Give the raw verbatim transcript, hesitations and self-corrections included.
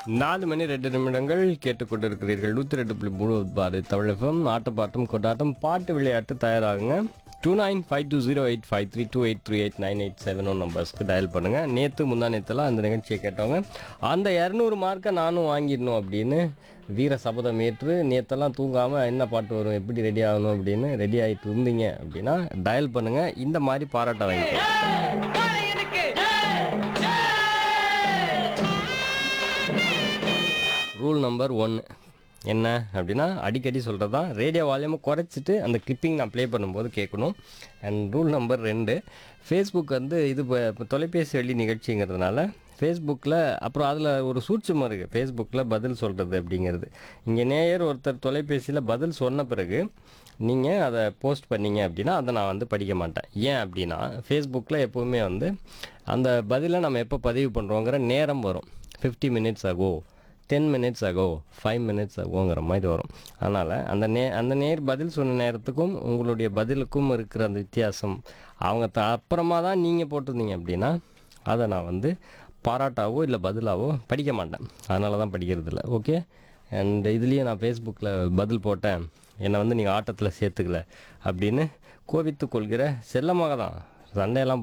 நாலு மணி ரெண்டு நிமிடங்கள் கேட்டுக்கொண்டிருக்கிறீர்கள் நூற்றி ரெண்டு புள்ளி மூணு பாரு தமிழகம் ஆட்டப்பாட்டம் கொண்டாட்டம் பாட்டு விளையாட்டு தயாராகுங்க two nine five two zero eight five three two eight three eight nine eight seven one நம்பர்ஸ்க்கு dial பண்ணுங்கள். நேற்று முந்தா நேற்றுலாம் அந்த நிகழ்ச்சியை கேட்டவங்க அந்த இரநூறு மார்க்கை நானும் வாங்கிடணும் அப்படின்னு வீர சபதம் ஏற்று நேற்றெல்லாம் தூங்காமல் என்ன பாட்டு வரும் எப்படி ரெடி ஆகணும் அப்படின்னு ரெடி ஆகிட்டு இருந்தீங்க அப்படின்னா டயல் பண்ணுங்கள். இந்த மாதிரி பாராட்ட வாங்கிக்கலாம். ரூல் நம்பர் ஒன்று என்ன அப்படின்னா அடிக்கடி சொல்கிறது தான் ரேடியோ வால்யூமை குறைச்சிட்டு அந்த கிளிப்பிங் நான் ப்ளே பண்ணும்போது கேட்கணும். அண்ட் ரூல் நம்பர் ரெண்டு ஃபேஸ்புக் வந்து இது இப்போ தொலைபேசி வழி நிகழ்ச்சிங்கிறதுனால ஃபேஸ்புக்கில் அப்புறம் அதில் ஒரு சூட்சுமம் இருக்குது. ஃபேஸ்புக்கில் பதில் சொல்கிறது அப்படிங்கிறது இங்கே நேயர் ஒருத்தர் தொலைபேசியில் பதில் சொன்ன பிறகு நீங்கள் அதை போஸ்ட் பண்ணீங்க அப்படின்னா அதை நான் வந்து படிக்க மாட்டேன். ஏன் அப்படின்னா ஃபேஸ்புக்கில் எப்போவுமே வந்து அந்த பதிலை நம்ம எப்போ பதிவு பண்ணுறோங்கிற நேரம் வரும். Fifty minutes ஆகோ ten minutes ஆகோ five minutes ஆகோங்கிற மாதிரி வரும். அதனால் அந்த நே அந்த நேர் பதில் சொன்ன நேரத்துக்கும் உங்களுடைய பதிலுக்கும் இருக்கிற அந்த வித்தியாசம் அவங்க த அப்புறமா தான் நீங்கள் போட்டிருந்தீங்க அப்படின்னா அதை நான் வந்து பாராட்டாவோ இல்லை பதிலாவோ படிக்க மாட்டேன். அதனால தான் படிக்கிறது இல்லை. ஓகே. அண்ட் இதுலேயே நான் ஃபேஸ்புக்கில் பதில் போட்டேன் என்னை வந்து நீங்கள் ஆட்டத்தில் சேர்த்துக்கல அப்படின்னு கோபித்து கொள்கிற செல்லமாக தான் சண்டையெல்லாம்